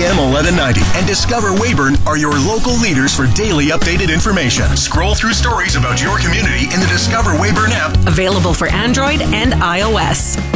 AM 1190 and Discover Weyburn are your local leaders for daily updated information. Scroll through stories about your community in the Discover Weyburn app. Available for Android and iOS.